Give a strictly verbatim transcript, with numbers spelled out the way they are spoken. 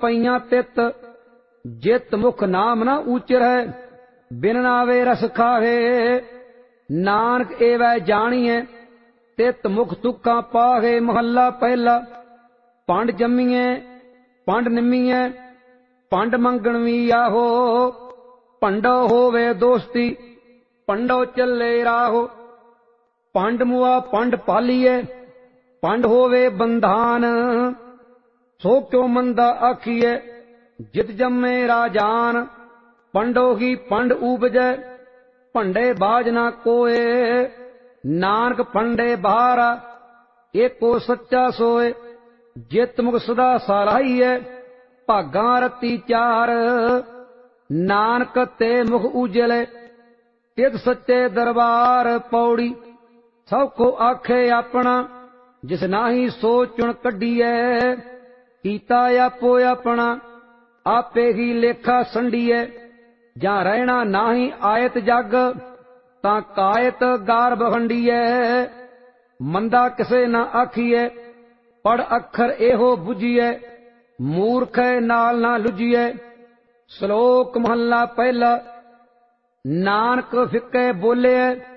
पईयां तित, जित मुख नाम न ऊचरै, बिन नावे रस खावे। नानक एवै जानिए, तित मुख तुक्कां पावे। महला पहला। पंड जम्मीए पंड निम्मीए, पंड मंगण वी आहो। पंडो होवे दोस्ती, पंडो चले राहो। पंड मुआ पंड पालिए, पंड होवे बंधान। सो क्यों मंदा आखिए, जित जम्मे राजान। पंडो ही पंड उपजै, पंडे बाज ना कोय। नानक पंडे बहारा, एको सच्चा सोए। जित मुख सदा सराहिए, भागां रती चार। नानक ते मुख उजले, तित सच्चे दरबार। पौड़ी। सौखो आखे अपना, जिस नाही सो चुन कढीए। कीता आपो अपना, आपे ही लेखा संडीए। जां रहना नाही आयत जग, तां कायत गार बखंडीए। मंदा किसे ना आखिए, पढ़ अखर एहो बुझिए। मूर्ख नाल ना लुझिए। श्लोक महला पहला। नानक फिक्के बोले,